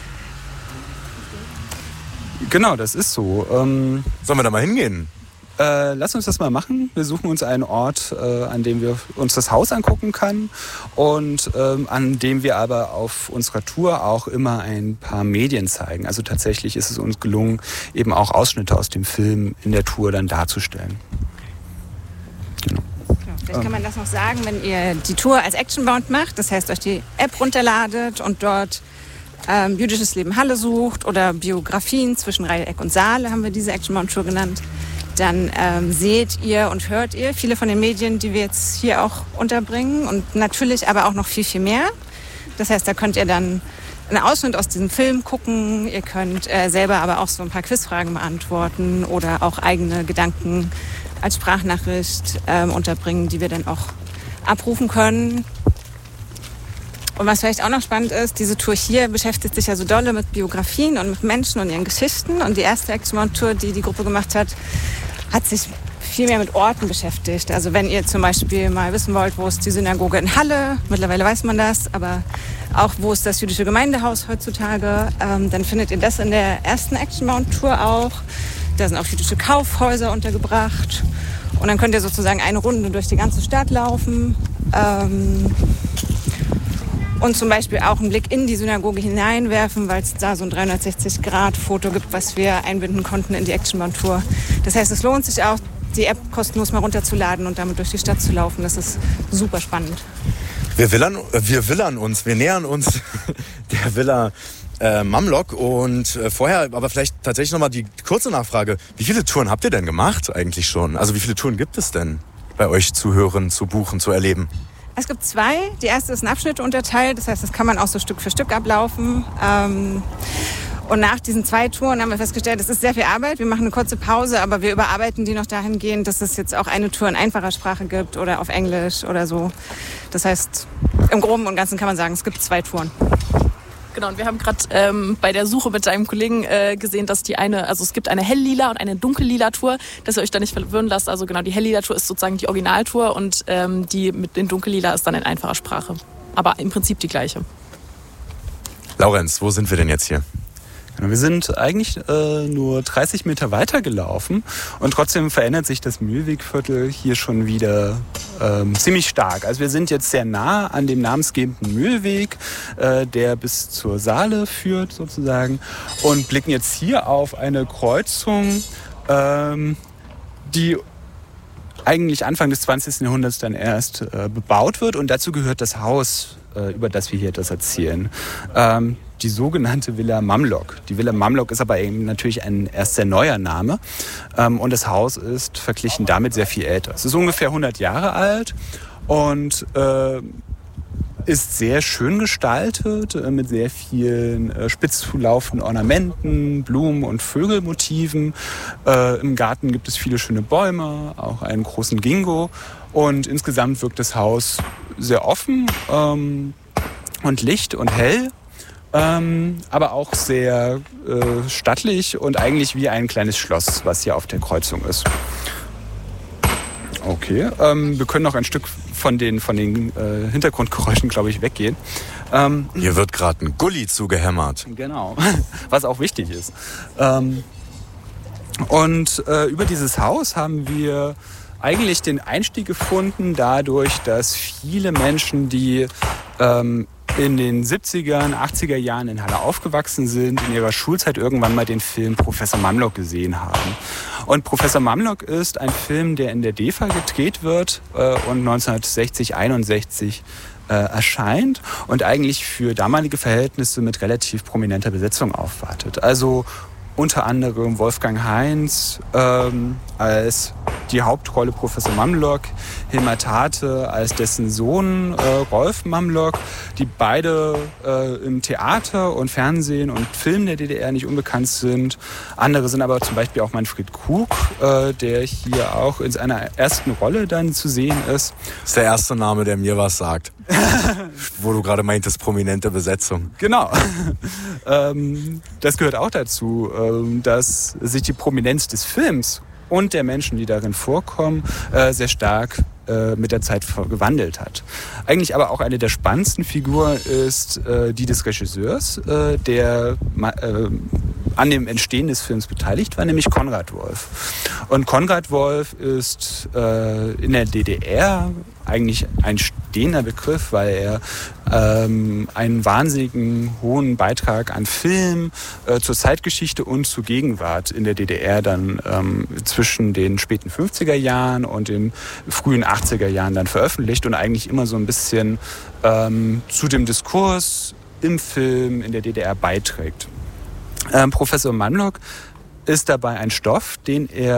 Genau, das ist so. Ähm, Sollen wir da mal hingehen? Äh, lass uns das mal machen. Wir suchen uns einen Ort, äh, an dem wir uns das Haus angucken können und ähm, an dem wir aber auf unserer Tour auch immer ein paar Medien zeigen. Also tatsächlich ist es uns gelungen, eben auch Ausschnitte aus dem Film in der Tour dann darzustellen. Genau. Genau. Vielleicht kann man das noch sagen, wenn ihr die Tour als Actionbound macht, das heißt euch die App runterladet und dort ähm, jüdisches Leben Halle sucht oder Biografien zwischen Reieck und Saale, haben wir diese Actionbound-Tour genannt. dann ähm, seht ihr und hört ihr viele von den Medien, die wir jetzt hier auch unterbringen und natürlich aber auch noch viel, viel mehr. Das heißt, da könnt ihr dann einen Ausschnitt aus diesem Film gucken. Ihr könnt äh, selber aber auch so ein paar Quizfragen beantworten oder auch eigene Gedanken als Sprachnachricht ähm, unterbringen, die wir dann auch abrufen können. Und was vielleicht auch noch spannend ist, diese Tour hier beschäftigt sich ja so dolle mit Biografien und mit Menschen und ihren Geschichten. Und die erste Action-Tour, die die Gruppe gemacht hat, hat sich viel mehr mit Orten beschäftigt. Also wenn ihr zum Beispiel mal wissen wollt, wo ist die Synagoge in Halle, mittlerweile weiß man das, aber auch wo ist das jüdische Gemeindehaus heutzutage, ähm, dann findet ihr das in der ersten Action-Tour auch. Da sind auch jüdische Kaufhäuser untergebracht. Und dann könnt ihr sozusagen eine Runde durch die ganze Stadt laufen. Ähm, Und zum Beispiel auch einen Blick in die Synagoge hineinwerfen, weil es da so ein dreihundertsechzig Grad Foto gibt, was wir einbinden konnten in die Action-Tour. Das heißt, es lohnt sich auch, die App kostenlos mal runterzuladen und damit durch die Stadt zu laufen. Das ist super spannend. Wir willern, wir willern uns, wir nähern uns der Villa äh, Mamlok. Und äh, vorher, aber vielleicht tatsächlich nochmal die kurze Nachfrage. Wie viele Touren habt ihr denn gemacht eigentlich schon? Also wie viele Touren gibt es denn bei euch zu hören, zu buchen, zu erleben? Es gibt zwei. Die erste ist in Abschnitte unterteilt. Das heißt, das kann man auch so Stück für Stück ablaufen. Ähm, und nach diesen zwei Touren haben wir festgestellt, es ist sehr viel Arbeit. Wir machen eine kurze Pause, aber wir überarbeiten die noch dahingehend, dass es jetzt auch eine Tour in einfacher Sprache gibt oder auf Englisch oder so. Das heißt, im Groben und Ganzen kann man sagen, es gibt zwei Touren. Genau, und wir haben gerade ähm, bei der Suche mit deinem Kollegen äh, gesehen, dass die eine, also es gibt eine Hell-Lila und eine Dunkel-Lila-Tour, dass ihr euch da nicht verwirren lasst. Also genau, die Hell-Lila-Tour ist sozusagen die Originaltour und ähm, die mit den Dunkel-Lila ist dann in einfacher Sprache. Aber im Prinzip die gleiche. Laurenz, wo sind wir denn jetzt hier? Wir sind eigentlich äh, nur dreißig Meter weiter gelaufen und trotzdem verändert sich das Mühlwegviertel hier schon wieder ähm, ziemlich stark. Also wir sind jetzt sehr nah an dem namensgebenden Mühlweg, äh, der bis zur Saale führt sozusagen, und blicken jetzt hier auf eine Kreuzung, ähm, die eigentlich Anfang des zwanzigsten Jahrhunderts dann erst äh, bebaut wird, und dazu gehört das Haus, äh, über das wir hier etwas erzählen. Ähm, die sogenannte Villa Mamlok. Die Villa Mamlok ist aber eben natürlich ein erst sehr neuer Name, ähm, und das Haus ist verglichen damit sehr viel älter. Es ist ungefähr hundert Jahre alt und äh, ist sehr schön gestaltet, äh, mit sehr vielen äh, spitz zulaufenden Ornamenten, Blumen und Vögelmotiven. Äh, Im Garten gibt es viele schöne Bäume, auch einen großen Gingo, und insgesamt wirkt das Haus sehr offen ähm, und licht und hell. Ähm, aber auch sehr äh, stattlich und eigentlich wie ein kleines Schloss, was hier auf der Kreuzung ist. Okay, ähm, wir können noch ein Stück von den, von den äh, Hintergrundgeräuschen, glaube ich, weggehen. Ähm, Hier wird gerade ein Gully zugehämmert. Genau, was auch wichtig ist. Ähm, und äh, über dieses Haus haben wir eigentlich den Einstieg gefunden, dadurch, dass viele Menschen, die ähm, in den siebziger, achtziger Jahren in Halle aufgewachsen sind, in ihrer Schulzeit irgendwann mal den Film Professor Mamlok gesehen haben. Und Professor Mamlok ist ein Film, der in der D E F A gedreht wird äh, und neunzehnhundertsechzig, einundsechzig äh, erscheint und eigentlich für damalige Verhältnisse mit relativ prominenter Besetzung aufwartet. Also unter anderem Wolfgang Heinz ähm, als die Hauptrolle Professor Mamlok, Hilmar Tate als dessen Sohn äh, Rolf Mamlok, die beide äh, im Theater und Fernsehen und Film der D D R nicht unbekannt sind. Andere sind aber zum Beispiel auch Manfred Krug, äh, der hier auch in seiner ersten Rolle dann zu sehen ist. Das ist der erste Name, der mir was sagt. Wo du gerade meintest, prominente Besetzung. Genau. ähm, das gehört auch dazu, ähm, dass sich die Prominenz des Films und der Menschen, die darin vorkommen, äh, sehr stark äh, mit der Zeit gewandelt hat. Eigentlich aber auch eine der spannendsten Figuren ist äh, die des Regisseurs, äh, der äh, an dem Entstehen des Films beteiligt war, nämlich Konrad Wolf. Und Konrad Wolf ist äh, in der D D R eigentlich ein stehender Begriff, weil er ähm, einen wahnsinnigen hohen Beitrag an Film äh, zur Zeitgeschichte und zur Gegenwart in der D D R dann ähm, zwischen den späten fünfziger Jahren und den frühen achtziger Jahren dann veröffentlicht und eigentlich immer so ein bisschen ähm, zu dem Diskurs im Film in der D D R beiträgt. Ähm, Professor Mamlok ist dabei ein Stoff, den er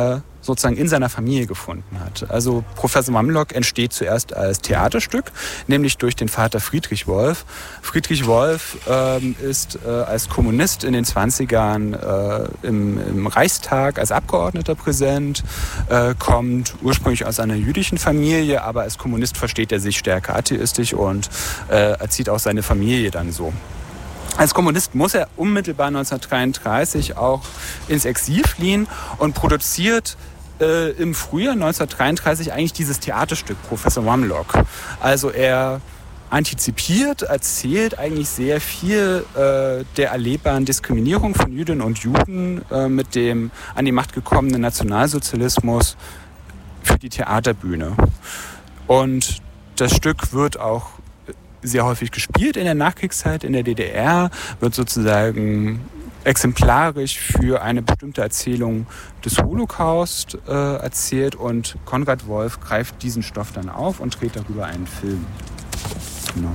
sozusagen in seiner Familie gefunden hat. Also Professor Mamlock entsteht zuerst als Theaterstück, nämlich durch den Vater Friedrich Wolf. Friedrich Wolf ähm, ist äh, als Kommunist in den zwanzigern äh, im, im Reichstag als Abgeordneter präsent, äh, kommt ursprünglich aus einer jüdischen Familie, aber als Kommunist versteht er sich stärker atheistisch und äh, erzieht auch seine Familie dann so. Als Kommunist muss er unmittelbar neunzehnhundertdreiunddreißig auch ins Exil fliehen und produziert äh, im Frühjahr neunzehnhundertdreiunddreißig eigentlich dieses Theaterstück Professor Mamlock. Also er antizipiert, erzählt eigentlich sehr viel äh, der erlebbaren Diskriminierung von Jüdinnen und Juden äh, mit dem an die Macht gekommenen Nationalsozialismus für die Theaterbühne. Und das Stück wird auch sehr häufig gespielt in der Nachkriegszeit in der D D R, wird sozusagen exemplarisch für eine bestimmte Erzählung des Holocaust äh, erzählt und Konrad Wolf greift diesen Stoff dann auf und dreht darüber einen Film. Genau.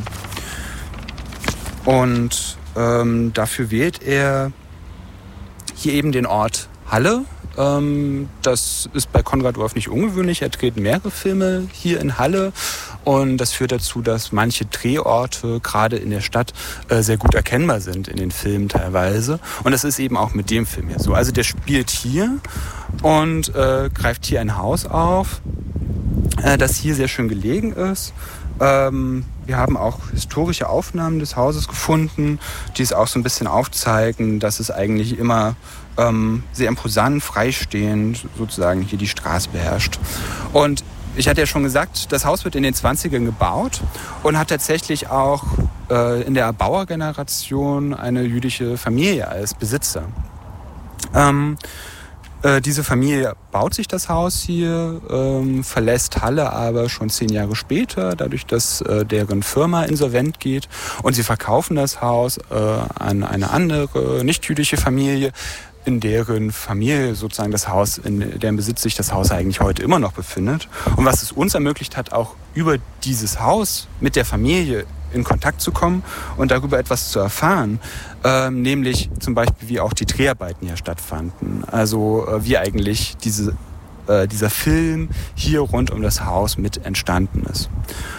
Und ähm, dafür wählt er hier eben den Ort Halle. Ähm, das ist bei Konrad Wolf nicht ungewöhnlich. Er dreht mehrere Filme hier in Halle. Und das führt dazu, dass manche Drehorte gerade in der Stadt äh, sehr gut erkennbar sind in den Filmen teilweise. Und das ist eben auch mit dem Film hier so. Also der spielt hier und äh, greift hier ein Haus auf, äh, das hier sehr schön gelegen ist. Ähm, wir haben auch historische Aufnahmen des Hauses gefunden, die es auch so ein bisschen aufzeigen, dass es eigentlich immer ähm, sehr imposant, freistehend sozusagen hier die Straße beherrscht. Und ich hatte ja schon gesagt, das Haus wird in den zwanzigern gebaut und hat tatsächlich auch äh, in der Erbauergeneration eine jüdische Familie als Besitzer. Ähm, äh, diese Familie baut sich das Haus hier, ähm, verlässt Halle aber schon zehn Jahre später, dadurch, dass äh, deren Firma insolvent geht und sie verkaufen das Haus äh, an eine andere, nicht-jüdische Familie, in deren Familie sozusagen das Haus, in deren Besitz sich das Haus eigentlich heute immer noch befindet. Und was es uns ermöglicht hat, auch über dieses Haus mit der Familie in Kontakt zu kommen und darüber etwas zu erfahren, ähm, nämlich zum Beispiel, wie auch die Dreharbeiten hier stattfanden. Also äh, wie eigentlich diese, äh, dieser Film hier rund um das Haus mit entstanden ist.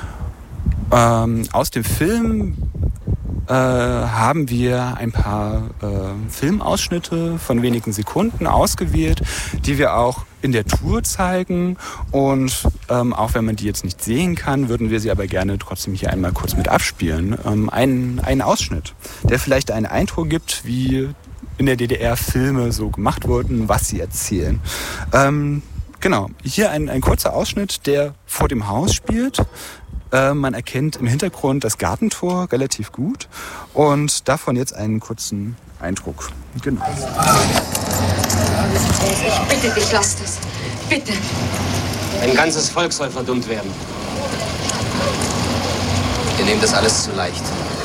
Ähm, aus dem Film Äh, haben wir ein paar äh, Filmausschnitte von wenigen Sekunden ausgewählt, die wir auch in der Tour zeigen. Und ähm, auch wenn man die jetzt nicht sehen kann, würden wir sie aber gerne trotzdem hier einmal kurz mit abspielen. Ähm, einen, einen Ausschnitt, der vielleicht einen Eindruck gibt, wie in der D D R Filme so gemacht wurden, was sie erzählen. Ähm, genau, hier ein, ein kurzer Ausschnitt, der vor dem Haus spielt. Äh, man erkennt im Hintergrund das Gartentor relativ gut und davon jetzt einen kurzen Eindruck. Genau. Ich bitte dich, lass das. Bitte. Ein ganzes Volk soll verdummt werden. Ihr nehmt das alles zu leicht.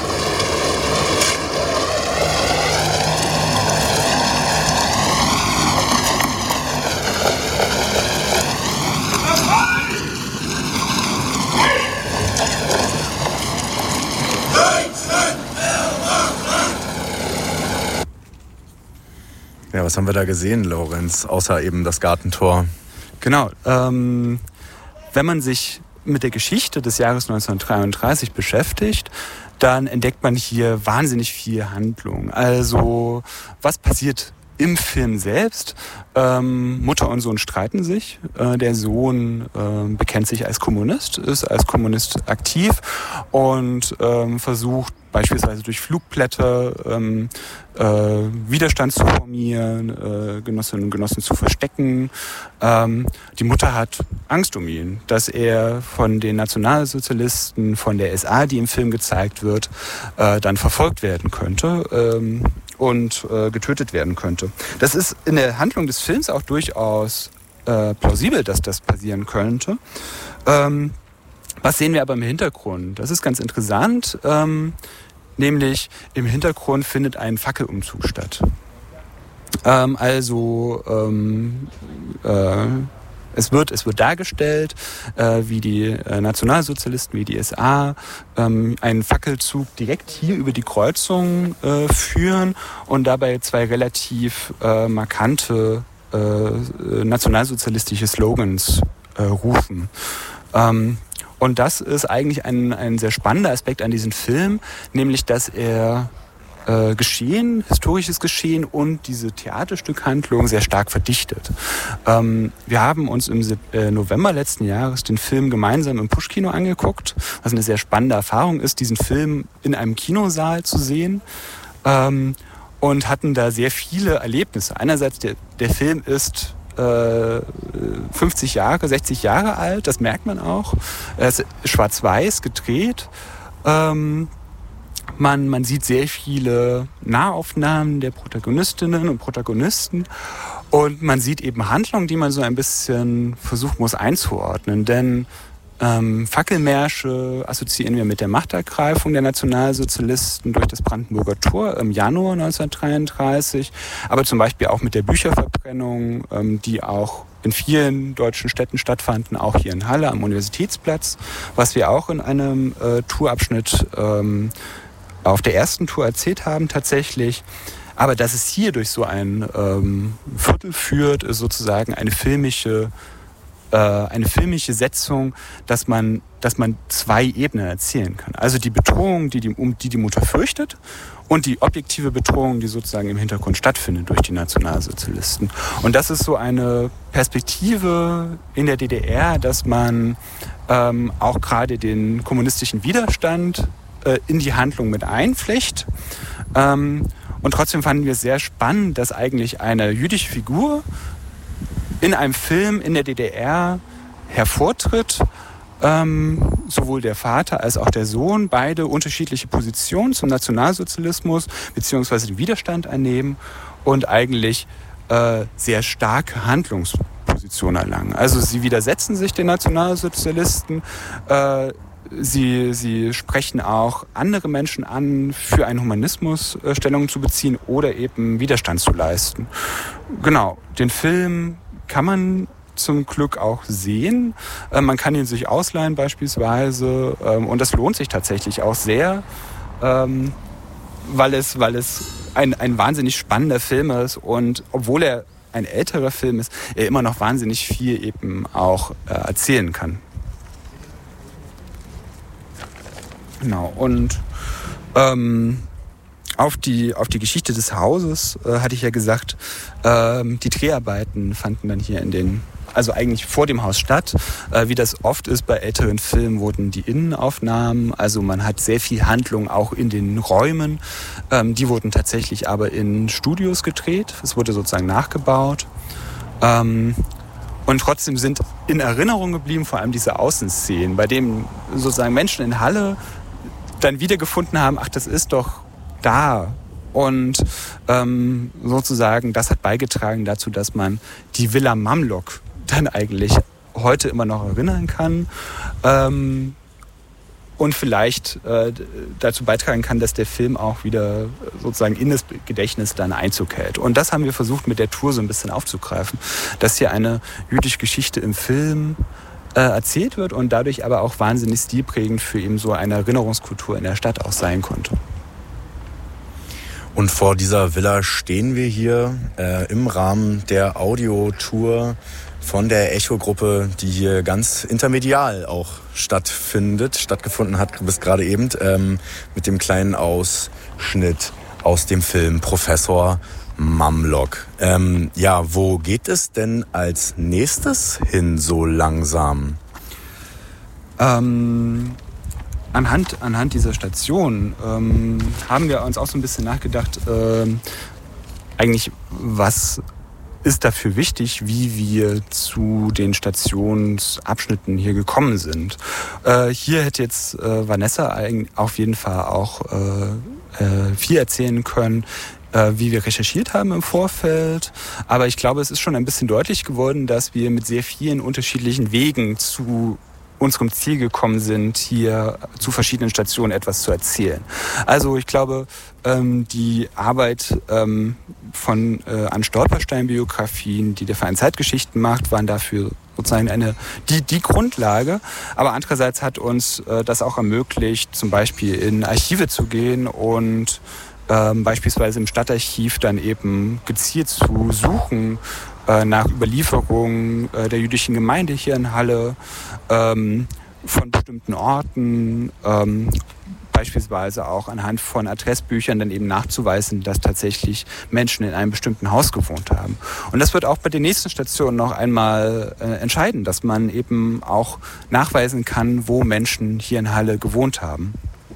Ja, was haben wir da gesehen, Lorenz, außer eben das Gartentor? Genau, ähm, wenn man sich mit der Geschichte des Jahres neunzehnhundertdreiunddreißig beschäftigt, dann entdeckt man hier wahnsinnig viel Handlung. Also, was passiert im Film selbst? Ähm, Mutter und Sohn streiten sich. Äh, der Sohn äh, bekennt sich als Kommunist, ist als Kommunist aktiv und ähm, versucht beispielsweise durch Flugblätter ähm, äh, Widerstand zu formieren, äh, Genossinnen und Genossen zu verstecken. Ähm, die Mutter hat Angst um ihn, dass er von den Nationalsozialisten, von der S A, die im Film gezeigt wird, äh, dann verfolgt werden könnte ähm, und äh, getötet werden könnte. Das ist in der Handlung des Films auch durchaus äh, plausibel, dass das passieren könnte. Ähm, was sehen wir aber im Hintergrund? Das ist ganz interessant. Ähm, Nämlich im Hintergrund findet ein Fackelumzug statt. Ähm, also ähm, äh, es wird es wird dargestellt, äh, wie die äh, Nationalsozialisten, wie die S A ähm, einen Fackelzug direkt hier über die Kreuzung äh, führen und dabei zwei relativ äh, markante äh, nationalsozialistische Slogans äh, rufen. Ähm, und das ist eigentlich ein, ein sehr spannender Aspekt an diesem Film, nämlich dass er äh, Geschehen, historisches Geschehen und diese Theaterstückhandlung sehr stark verdichtet. Ähm, wir haben uns im äh, November letzten Jahres den Film gemeinsam im Push-Kino angeguckt, was eine sehr spannende Erfahrung ist, diesen Film in einem Kinosaal zu sehen. Ähm, und hatten da sehr viele Erlebnisse. Einerseits, der, der Film ist äh, fünfzig Jahre, sechzig Jahre alt, das merkt man auch. Er ist schwarz-weiß gedreht. Ähm, man, man sieht sehr viele Nahaufnahmen der Protagonistinnen und Protagonisten und man sieht eben Handlungen, die man so ein bisschen versuchen muss einzuordnen. Denn Ähm, Fackelmärsche assoziieren wir mit der Machtergreifung der Nationalsozialisten durch das Brandenburger Tor im Januar neunzehnhundertdreiunddreißig, aber zum Beispiel auch mit der Bücherverbrennung, ähm, die auch in vielen deutschen Städten stattfanden, auch hier in Halle am Universitätsplatz, was wir auch in einem äh, Tourabschnitt ähm, auf der ersten Tour erzählt haben tatsächlich. Aber dass es hier durch so ein ähm, Viertel führt, ist sozusagen eine filmische eine filmische Setzung, dass man, dass man zwei Ebenen erzählen kann. Also die Bedrohung, die die, um die die Mutter fürchtet und die objektive Bedrohung, die sozusagen im Hintergrund stattfindet durch die Nationalsozialisten. Und das ist so eine Perspektive in der D D R, dass man ähm, auch gerade den kommunistischen Widerstand äh, in die Handlung mit einflecht. Ähm, und trotzdem fanden wir es sehr spannend, dass eigentlich eine jüdische Figur in einem Film in der D D R hervortritt, ähm, sowohl der Vater als auch der Sohn, beide unterschiedliche Positionen zum Nationalsozialismus bzw. den Widerstand annehmen und eigentlich äh, sehr starke Handlungspositionen erlangen. Also sie widersetzen sich den Nationalsozialisten, äh, sie, sie sprechen auch andere Menschen an, für einen Humanismus äh, Stellung zu beziehen oder eben Widerstand zu leisten. Genau, den Film kann man zum Glück auch sehen. Äh, man kann ihn sich ausleihen beispielsweise ähm, und das lohnt sich tatsächlich auch sehr, ähm, weil es, weil es ein, ein wahnsinnig spannender Film ist und obwohl er ein älterer Film ist, er immer noch wahnsinnig viel eben auch äh, erzählen kann. Genau, und ähm, Auf die, auf die Geschichte des Hauses äh, hatte ich ja gesagt, ähm, die Dreharbeiten fanden dann hier in den, also eigentlich vor dem Haus statt. Äh, wie das oft ist bei älteren Filmen, wurden die Innenaufnahmen, also man hat sehr viel Handlung auch in den Räumen. Ähm, die wurden tatsächlich aber in Studios gedreht. Es wurde sozusagen nachgebaut. Ähm, und trotzdem sind in Erinnerung geblieben vor allem diese Außenszenen, bei denen sozusagen Menschen in Halle dann wiedergefunden haben, ach, das ist doch da. Und ähm, sozusagen, das hat beigetragen dazu, dass man die Villa Mamlok dann eigentlich heute immer noch erinnern kann ähm, und vielleicht äh, dazu beitragen kann, dass der Film auch wieder sozusagen in das Gedächtnis dann Einzug hält. Und das haben wir versucht mit der Tour so ein bisschen aufzugreifen, dass hier eine jüdische Geschichte im Film äh, erzählt wird und dadurch aber auch wahnsinnig stilprägend für eben so eine Erinnerungskultur in der Stadt auch sein konnte. Und vor dieser Villa stehen wir hier äh, im Rahmen der Audiotour von der Echo-Gruppe, die hier ganz intermedial auch stattfindet, stattgefunden hat bis gerade eben, ähm, mit dem kleinen Ausschnitt aus dem Film Professor Mamlok. Ähm, ja, wo geht es denn als nächstes hin so langsam? Ähm... Anhand, anhand dieser Station ähm, haben wir uns auch so ein bisschen nachgedacht, ähm, eigentlich, was ist dafür wichtig, wie wir zu den Stationsabschnitten hier gekommen sind. Äh, hier hätte jetzt äh, Vanessa auf jeden Fall auch äh, äh, viel erzählen können, äh, wie wir recherchiert haben im Vorfeld. Aber ich glaube, es ist schon ein bisschen deutlich geworden, dass wir mit sehr vielen unterschiedlichen Wegen zu unserem Ziel gekommen sind, hier zu verschiedenen Stationen etwas zu erzählen. Also ich glaube, ähm, die Arbeit ähm, von äh, an Stolperstein-Biografien, die der Verein Zeitgeschichten macht, waren dafür sozusagen eine die, die Grundlage. Aber andererseits hat uns äh, das auch ermöglicht, zum Beispiel in Archive zu gehen und ähm, beispielsweise im Stadtarchiv dann eben gezielt zu suchen, äh, nach Überlieferung äh, der jüdischen Gemeinde hier in Halle, ähm, von bestimmten Orten, ähm, beispielsweise auch anhand von Adressbüchern dann eben nachzuweisen, dass tatsächlich Menschen in einem bestimmten Haus gewohnt haben. Und das wird auch bei den nächsten Stationen noch einmal äh, entscheiden, dass man eben auch nachweisen kann, wo Menschen hier in Halle gewohnt haben.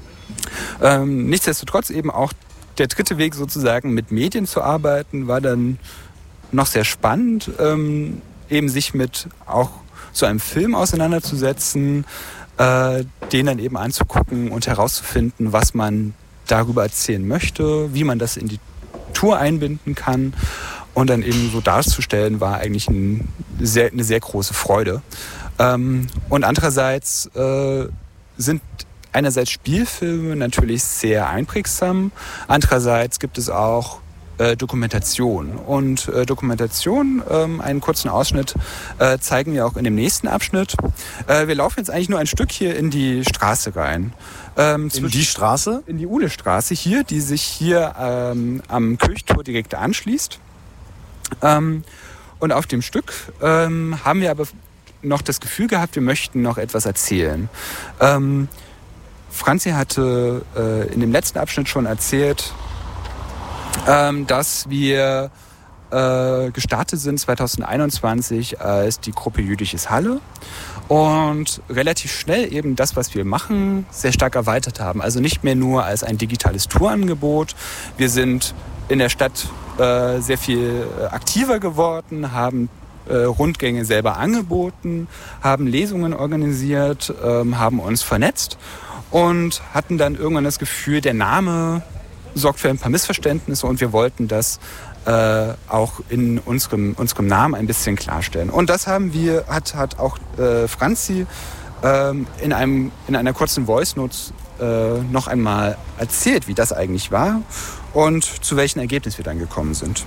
Ähm, nichtsdestotrotz eben auch der dritte Weg sozusagen mit Medien zu arbeiten, war dann noch sehr spannend, ähm, eben sich mit auch so einem Film auseinanderzusetzen, äh, den dann eben anzugucken und herauszufinden, was man darüber erzählen möchte, wie man das in die Tour einbinden kann und dann eben so darzustellen, war eigentlich ein sehr, eine sehr große Freude. Ähm, und andererseits äh, sind einerseits Spielfilme natürlich sehr einprägsam, andererseits gibt es auch äh, Dokumentation. Und äh, Dokumentation, ähm, einen kurzen Ausschnitt, äh, zeigen wir auch in dem nächsten Abschnitt. Äh, wir laufen jetzt eigentlich nur ein Stück hier in die Straße rein. Ähm, in die Straße? In die Uhlestraße hier, die sich hier ähm, am Kirchtor direkt anschließt. Ähm, und auf dem Stück ähm, haben wir aber noch das Gefühl gehabt, wir möchten noch etwas erzählen. Ähm, Franzi hatte äh, in dem letzten Abschnitt schon erzählt, ähm, dass wir äh, gestartet sind zwanzig einundzwanzig als die Gruppe Jüdisches Halle und relativ schnell eben das, was wir machen, sehr stark erweitert haben. Also nicht mehr nur als ein digitales Tourangebot. Wir sind in der Stadt äh, sehr viel aktiver geworden, haben äh, Rundgänge selber angeboten, haben Lesungen organisiert, äh, haben uns vernetzt und hatten dann irgendwann das Gefühl, der Name sorgt für ein paar Missverständnisse und wir wollten das äh, auch in unserem, unserem Namen ein bisschen klarstellen. Und das haben wir, hat, hat auch äh, Franzi äh, in, einem, in einer kurzen Voice-Note äh, noch einmal erzählt, wie das eigentlich war und zu welchem Ergebnis wir dann gekommen sind.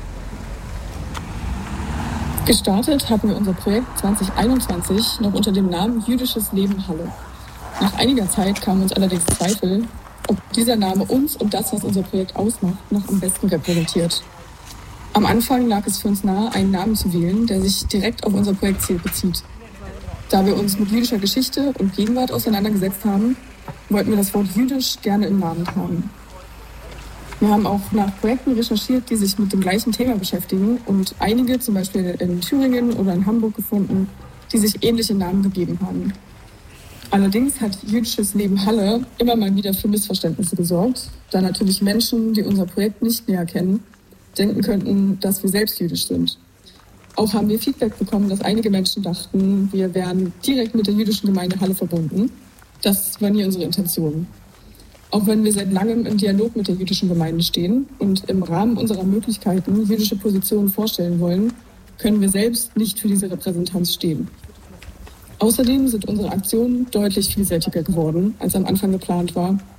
Gestartet hatten wir unser Projekt zwanzig einundzwanzig noch unter dem Namen Jüdisches Leben Halle. Nach einiger Zeit kamen uns allerdings Zweifel, ob dieser Name uns und das, was unser Projekt ausmacht, noch am besten repräsentiert. Am Anfang lag es für uns nahe, einen Namen zu wählen, der sich direkt auf unser Projektziel bezieht. Da wir uns mit jüdischer Geschichte und Gegenwart auseinandergesetzt haben, wollten wir das Wort jüdisch gerne im Namen haben. Wir haben auch nach Projekten recherchiert, die sich mit dem gleichen Thema beschäftigen und einige, zum Beispiel in Thüringen oder in Hamburg, gefunden, die sich ähnliche Namen gegeben haben. Allerdings hat Jüdisches Leben Halle immer mal wieder für Missverständnisse gesorgt, da natürlich Menschen, die unser Projekt nicht näher kennen, denken könnten, dass wir selbst jüdisch sind. Auch haben wir Feedback bekommen, dass einige Menschen dachten, wir wären direkt mit der jüdischen Gemeinde Halle verbunden. Das war nie unsere Intention. Auch wenn wir seit langem im Dialog mit der jüdischen Gemeinde stehen und im Rahmen unserer Möglichkeiten jüdische Positionen vorstellen wollen, können wir selbst nicht für diese Repräsentanz stehen. Außerdem sind unsere Aktionen deutlich vielseitiger geworden, als am Anfang geplant war